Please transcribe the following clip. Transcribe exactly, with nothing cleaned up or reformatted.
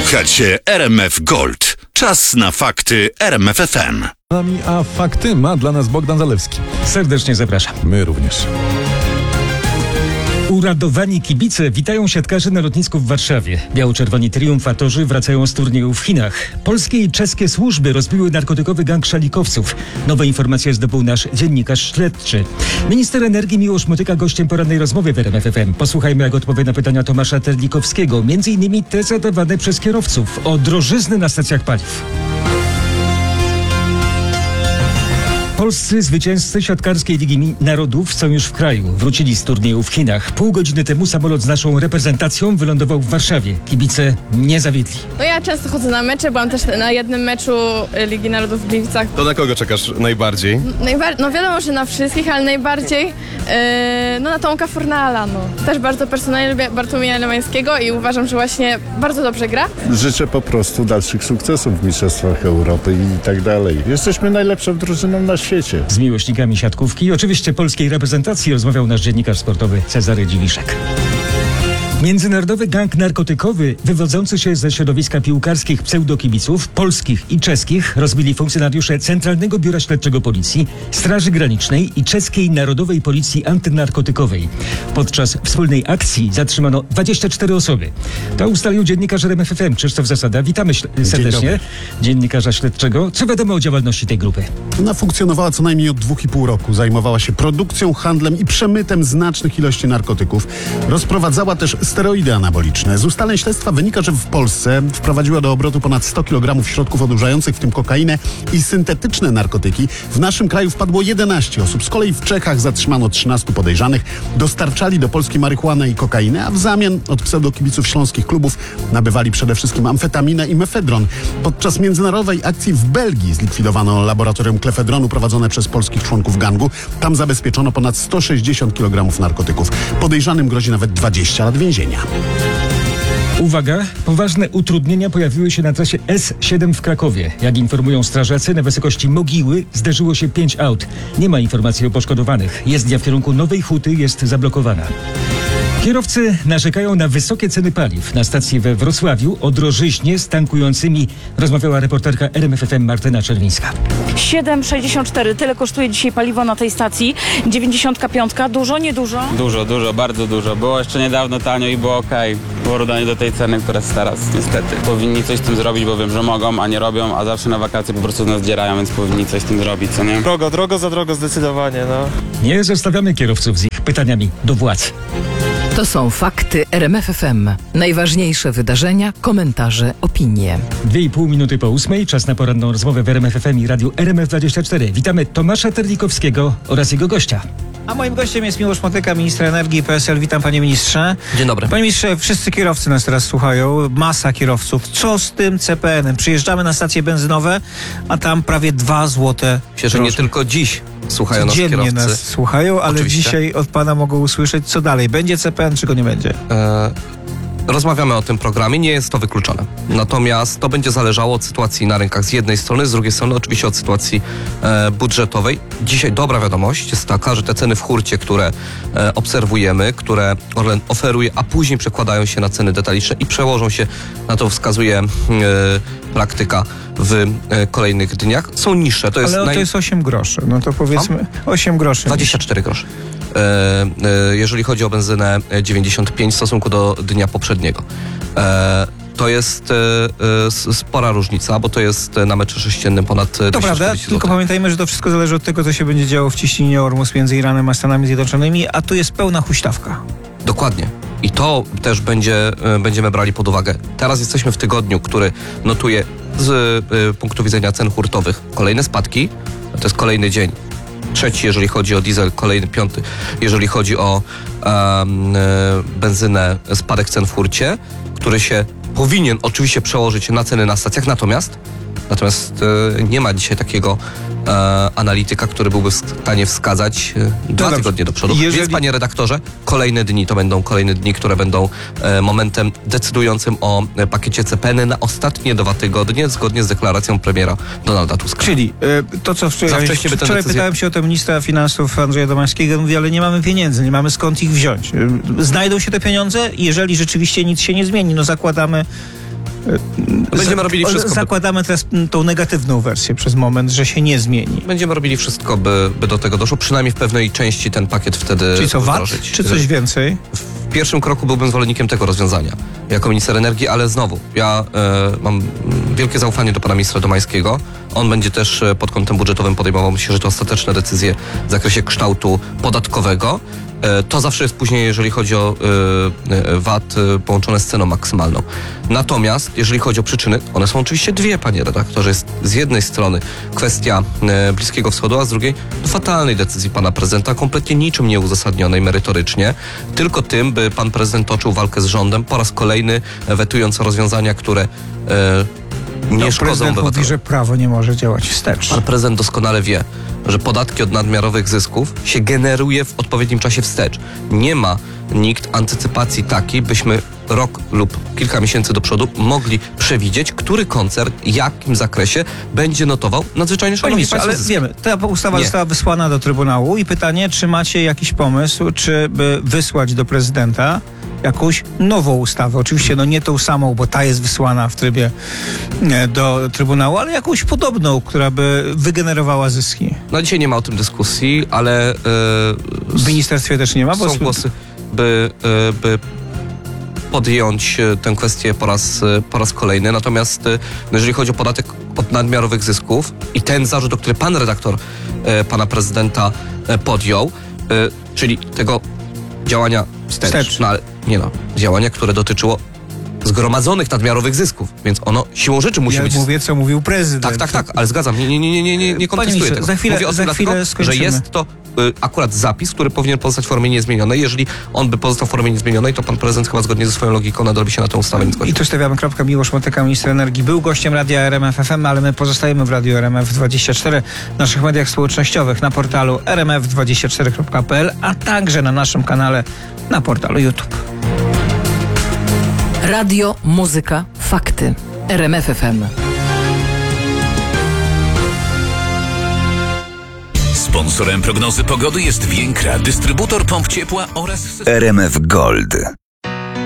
Słuchacie R M F Gold. Czas na fakty R M F F M. A fakty ma dla nas Bogdan Zalewski. Serdecznie zapraszam. My również. Uradowani kibice witają siatkarzy na lotnisku w Warszawie. Biało-czerwoni triumfatorzy wracają z turnieju w Chinach. Polskie i czeskie służby rozbiły narkotykowy gang szalikowców. Nowe informacje zdobył nasz dziennikarz śledczy. Minister energii Miłosz Motyka gościem porannej rozmowy w R M F F M. Posłuchajmy, jak odpowie na pytania Tomasza Terlikowskiego. Między innymi te zadawane przez kierowców o drożyzny na stacjach paliw. Polscy zwycięzcy siatkarskiej Ligi Narodów są już w kraju. Wrócili z turnieju w Chinach. Pół godziny temu samolot z naszą reprezentacją wylądował w Warszawie. Kibice nie zawiedli. No ja często chodzę na mecze, byłam też na jednym meczu Ligi Narodów w Gliwicach. To na kogo czekasz najbardziej? Najbar- no wiadomo, że na wszystkich, ale najbardziej yy, no na Tomka Fornala. No. Też bardzo personalnie lubię Bartłomieja Lemańskiego i uważam, że właśnie bardzo dobrze gra. Życzę po prostu dalszych sukcesów w Mistrzostwach Europy i tak dalej. Jesteśmy najlepszą drużyną na świecie. Z miłośnikami siatkówki i oczywiście polskiej reprezentacji rozmawiał nasz dziennikarz sportowy Cezary Dziwiszek. Międzynarodowy gang narkotykowy wywodzący się ze środowiska piłkarskich pseudokibiców, polskich i czeskich, rozbili funkcjonariusze Centralnego Biura Śledczego Policji, Straży Granicznej i Czeskiej Narodowej Policji Antynarkotykowej. Podczas wspólnej akcji zatrzymano dwadzieścia cztery osoby. To ustalił dziennikarz R M F F M Krzysztof Zasada. Witamy śl- serdecznie dziennikarza śledczego. Co wiadomo o działalności tej grupy? Ona funkcjonowała co najmniej od dwóch i pół roku. Zajmowała się produkcją, handlem i przemytem znacznych ilości narkotyków. Rozprowadzała też steroidy anaboliczne. Z ustaleń śledztwa wynika, że w Polsce wprowadziła do obrotu ponad sto kilogramów środków odurzających, w tym kokainę i syntetyczne narkotyki. W naszym kraju wpadło jedenaście osób. Z kolei w Czechach zatrzymano trzynastu podejrzanych. Dostarczali do Polski marihuanę i kokainę, a w zamian od pseudokibiców śląskich klubów nabywali przede wszystkim amfetaminę i mefedron. Podczas międzynarodowej akcji w Belgii zlikwidowano laboratorium klefedronu prowadzone przez polskich członków gangu. Tam zabezpieczono ponad sto sześćdziesiąt kilogramów narkotyków. Podejrzanym grozi nawet dwadzieścia lat więzienia. Uwaga, poważne utrudnienia pojawiły się na trasie S siedem w Krakowie. Jak informują strażacy, na wysokości Mogiły zderzyło się pięć aut. Nie ma informacji o poszkodowanych. Jezdnia w kierunku Nowej Huty jest zablokowana. Kierowcy narzekają na wysokie ceny paliw. Na stacji we Wrocławiu o drożyźnie z tankującymi rozmawiała reporterka R M F F M Martyna Czerwińska. siedem sześćdziesiąt cztery, tyle kosztuje dzisiaj paliwo na tej stacji. dziewięćdziesiąt pięć, dużo, niedużo? Dużo, dużo, bardzo dużo. Było jeszcze niedawno tanio i było okej. W porównaniu do tej ceny, która jest teraz, niestety. Powinni coś z tym zrobić, bo wiem, że mogą, a nie robią, a zawsze na wakacje po prostu nas zdzierają, więc powinni coś z tym zrobić, co nie? Drogo, drogo za drogo zdecydowanie, no. Nie zostawiamy kierowców z ich pytaniami do władz. To są fakty R M F F M. Najważniejsze wydarzenia, komentarze, opinie. Dwie i pół minuty po ósmej, czas na poranną rozmowę w R M F F M i radiu R M F dwadzieścia cztery. Witamy Tomasza Terlikowskiego oraz jego gościa. A moim gościem jest Miłosz Motyka, minister energii i P S L. Witam, panie ministrze. Dzień dobry. Panie ministrze, wszyscy kierowcy nas teraz słuchają, masa kierowców. Co z tym C P N-em? Przyjeżdżamy na stacje benzynowe, a tam prawie dwa złote. Myślę, że nie tylko dziś słuchają nas Codziennie kierowcy. nas słuchają, ale Oczywiście. dzisiaj od pana mogą usłyszeć, co dalej. Będzie C P N, czy go nie będzie? E, rozmawiamy o tym programie, nie jest to wykluczone. Natomiast to będzie zależało od sytuacji na rynkach z jednej strony, z drugiej strony oczywiście od sytuacji e, budżetowej. Dzisiaj dobra wiadomość jest taka, że te ceny w hurcie, które e, obserwujemy, które Orlen oferuje, a później przekładają się na ceny detaliczne i przełożą się, na to wskazuje e, praktyka w e, kolejnych dniach, są niższe. To jest Ale naj... to jest osiem groszy, no to powiedzmy osiem groszy. dwadzieścia cztery grosze. E, e, jeżeli chodzi o benzynę dziewięćdziesiąt pięć w stosunku do dnia poprzedniego. E, to jest e, spora różnica, bo to jest na metrze sześciennym ponad dwieście czterdzieści To prawda, złotych. tylko pamiętajmy, że to wszystko zależy od tego, co się będzie działo w ciśnieniu Ormus między Iranem a Stanami Zjednoczonymi, a tu jest pełna huśtawka. Dokładnie. I to też będzie, będziemy brali pod uwagę. Teraz jesteśmy w tygodniu, który notuje z y, punktu widzenia cen hurtowych kolejne spadki. To jest kolejny dzień. Trzeci, jeżeli chodzi o diesel, kolejny piąty, jeżeli chodzi o um, y, benzynę, spadek cen w hurcie, który się powinien oczywiście przełożyć na ceny na stacjach, natomiast Natomiast e, nie ma dzisiaj takiego e, analityka, który byłby w stanie wskazać e, dwa tygodnie do przodu. Jeżeli... Więc, panie redaktorze, kolejne dni to będą kolejne dni, które będą e, momentem decydującym o e, pakiecie C P N na ostatnie dwa tygodnie, zgodnie z deklaracją premiera Donalda Tuska. Czyli e, to, co wczoraj, Za wcześnie by tę wczoraj decyzję... pytałem się o to ministra finansów Andrzeja Domańskiego, mówi, ale nie mamy pieniędzy, nie mamy skąd ich wziąć. E, znajdą się te pieniądze, jeżeli rzeczywiście nic się nie zmieni. No zakładamy, Będziemy robili wszystko, by- Zakładamy teraz mm, tą negatywną wersję przez moment, że się nie zmieni. Będziemy robili wszystko, by, by do tego doszło. Przynajmniej w pewnej części ten pakiet wtedy Czyli co, V A T, wdrożyć. czy coś więcej? W pierwszym kroku byłbym zwolennikiem tego rozwiązania jako minister energii, ale znowu, ja e, mam wielkie zaufanie do pana ministra Domańskiego. On będzie też e, pod kątem budżetowym podejmował, myślę, że to ostateczne decyzje w zakresie kształtu podatkowego. E, to zawsze jest później, jeżeli chodzi o e, e, V A T e, połączone z ceną maksymalną. Natomiast, jeżeli chodzi o przyczyny, one są oczywiście dwie, panie redaktorze. Jest z jednej strony kwestia e, Bliskiego Wschodu, a z drugiej no, fatalnej decyzji pana prezydenta, kompletnie niczym nieuzasadnionej merytorycznie, tylko tym, by pan prezydent toczył walkę z rządem, po raz kolejny wetując rozwiązania, które e, nie No, szkodzą prezydent mówi, obywatelom. że prawo nie może działać wstecz. Pan prezydent doskonale wie, że podatki od nadmiarowych zysków się generuje w odpowiednim czasie wstecz. Nie ma nikt antycypacji takiej, byśmy rok lub kilka miesięcy do przodu mogli przewidzieć, który koncern, w jakim zakresie będzie notował nadzwyczajnie Panie szanowni ministrze, państwo ale zyski. wiemy, ta ustawa Nie. została wysłana do Trybunału i pytanie, czy macie jakiś pomysł, czy by wysłać do prezydenta jakąś nową ustawę. Oczywiście no nie tą samą, bo ta jest wysłana w trybie e, do Trybunału, ale jakąś podobną, która by wygenerowała zyski. No dzisiaj nie ma o tym dyskusji, ale W ministerstwie też nie ma, bo są głosy, by, e, by podjąć e, tę kwestię po raz, e, po raz kolejny. Natomiast e, no jeżeli chodzi o podatek od nadmiarowych zysków i ten zarzut, o który pan redaktor e, pana prezydenta e, podjął, e, czyli tego działania wstecz, Wstecz. No ale nie no, działania, które dotyczyło zgromadzonych nadmiarowych zysków, więc ono siłą rzeczy musi ja być... mówię, co mówił prezydent. Tak, tak, tak, ale zgadzam, nie, nie, nie, nie, nie, nie kontestuję ministrze, tego. za chwilę- Mówię o za tym chwilę dlatego, że skończymy. jest to y, akurat zapis, który powinien pozostać w formie niezmienionej. Jeżeli on by pozostał w formie niezmienionej, to pan prezydent chyba zgodnie ze swoją logiką nadal by się na tę ustawę nie I zgodził. tu stawiamy kropkę. Miłosz Motyka, minister energii, był gościem Radia R M F F M, ale my pozostajemy w Radiu R M F dwadzieścia cztery, w naszych mediach społecznościowych, na portalu r m f dwadzieścia cztery kropka p l, a także na naszym kanale na portalu YouTube. Radio, muzyka, fakty. R M F F M. Sponsorem prognozy pogody jest Więkra, dystrybutor pomp ciepła oraz... R M F Gold.